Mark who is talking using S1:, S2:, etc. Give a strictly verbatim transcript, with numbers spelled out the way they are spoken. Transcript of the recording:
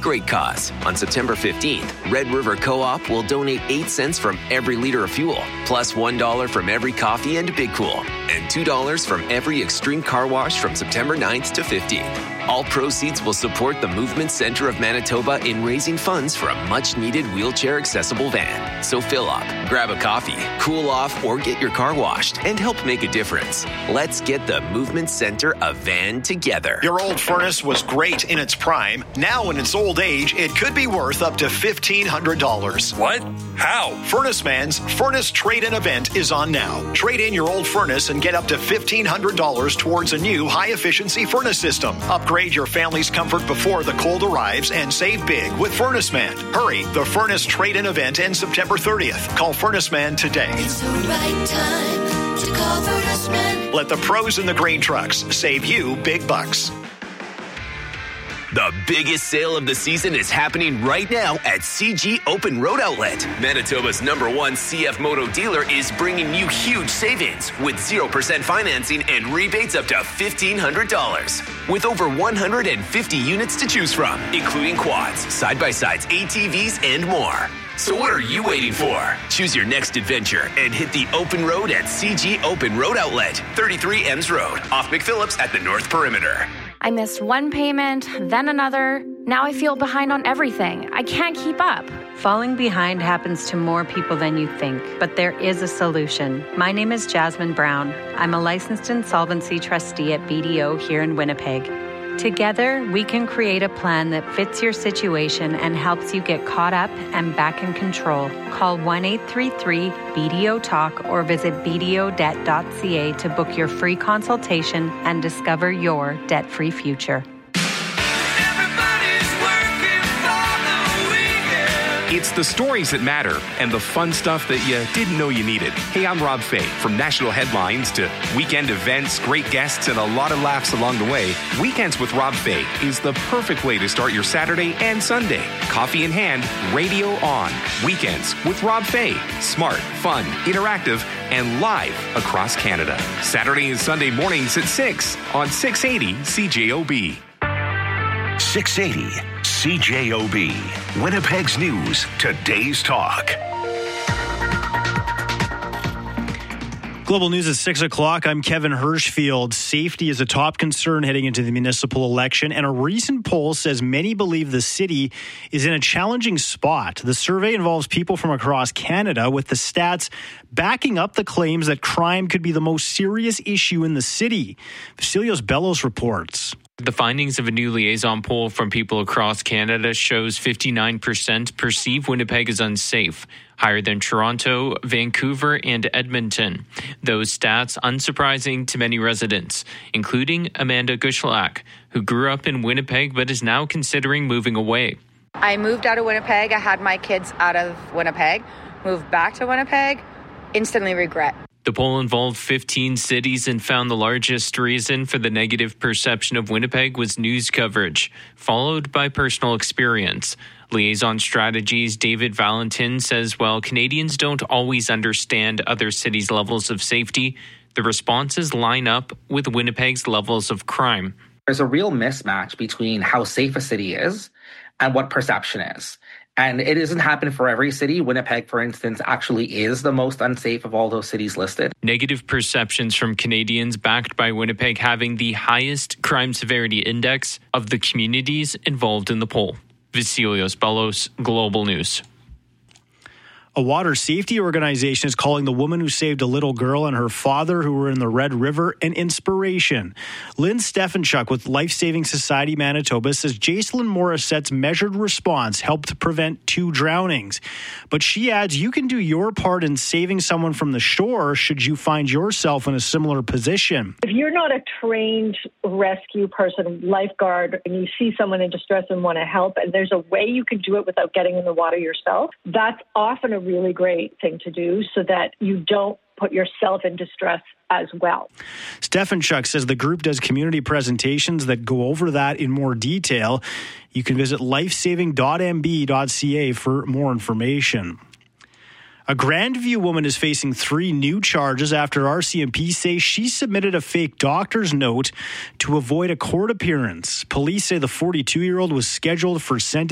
S1: great cause. On September fifteenth, Red River Co-op will donate eight cents from every liter of fuel, plus one dollar from every coffee and Big Cool, and two dollars from every Extreme Car Wash from September ninth to fifteenth. All proceeds will support the Movement Center of Manitoba in raising funds for a much-needed wheelchair-accessible van. So fill up, grab a coffee, cool off, or get your car washed and help make a difference. Let's get the Movement Center a van together.
S2: Your old furnace was great in its prime. Now in its old age, it could be worth up to fifteen hundred dollars.
S3: What? How?
S2: Furnace Man's Furnace Trade-In event is on now. Trade in your old furnace and get up to fifteen hundred dollars towards a new high-efficiency furnace system. Upgrade your family's comfort before the cold arrives and save big with Furnace Man. Hurry, the Furnace Trade-In event ends September thirtieth. Call Furnace Man today.
S4: It's the right time to call Furnace Man.
S2: Let the pros in the grain trucks save you big bucks.
S1: The biggest sale of the season is happening right now at C G Open Road Outlet. Manitoba's number one C F Moto dealer is bringing you huge savings with zero percent financing and rebates up to fifteen hundred dollars. With over one hundred fifty units to choose from, including quads, side-by-sides, A T Vs, and more. So what are you waiting for? Choose your next adventure and hit the open road at C G Open Road Outlet, thirty-three Ems Road, off McPhillips at the North Perimeter.
S5: I missed one payment, then another. Now I feel behind on everything. I can't keep up.
S6: Falling behind happens to more people than you think, but there is a solution. My name is Jasmine Brown. I'm a licensed insolvency trustee at B D O here in Winnipeg. Together, we can create a plan that fits your situation and helps you get caught up and back in control. Call one eight three three B D O talk or visit b d o debt dot c a to book your free consultation and discover your debt-free future.
S7: It's the stories that matter and the fun stuff that you didn't know you needed. Hey, I'm Rob Fay. From national headlines to weekend events, great guests, and a lot of laughs along the way, Weekends with Rob Fay is the perfect way to start your Saturday and Sunday. Coffee in hand, radio on. Weekends with Rob Fay. Smart, fun, interactive, and live across Canada. Saturday and Sunday mornings at six on six eighty C J O B.
S8: six eighty C J O B. Winnipeg's News, Today's Talk.
S9: Global News at six o'clock. I'm Kevin Hirschfield. Safety is a top concern heading into the municipal election, and a recent poll says many believe the city is in a challenging spot. The survey involves people from across Canada, with the stats backing up the claims that crime could be the most serious issue in the city. Vasilios Bellos reports.
S10: The findings of a new liaison poll from people across Canada shows fifty-nine percent perceive Winnipeg as unsafe, higher than Toronto, Vancouver, and Edmonton. Those stats unsurprising to many residents, including Amanda Gushlak, who grew up in Winnipeg but is now considering moving away.
S11: I moved out of Winnipeg. I had my kids out of Winnipeg, moved back to Winnipeg, instantly regret.
S10: The poll involved fifteen cities and found the largest reason for the negative perception of Winnipeg was news coverage, followed by personal experience. Liaison Strategies David Valentin says while Canadians don't always understand other cities' levels of safety, the responses line up with Winnipeg's levels of crime.
S12: There's a real mismatch between how safe a city is and what perception is. And it doesn't happen for every city. Winnipeg, for instance, actually is the most unsafe of all those cities listed.
S10: Negative perceptions from Canadians backed by Winnipeg having the highest crime severity index of the communities involved in the poll. Vasilios Bellos, Global News.
S9: A water safety organization is calling the woman who saved a little girl and her father who were in the Red River an inspiration. Lynn Stefanchuk with Life Saving Society Manitoba says Jacelyn Morissette's measured response helped prevent two drownings. But she adds you can do your part in saving someone from the shore should you find yourself in a similar position.
S13: If you're not a trained rescue person, lifeguard, and you see someone in distress and want to help, and there's a way you can do it without getting in the water yourself, that's often a really great thing to do so that you don't put yourself in distress as well.
S9: Stefanchuk says the group does community presentations that go over that in more detail. You can visit lifesaving dot m b dot c a for more information. A Grandview woman is facing three new charges after R C M P say she submitted a fake doctor's note to avoid a court appearance. Police say the forty-two-year-old was scheduled for sentencing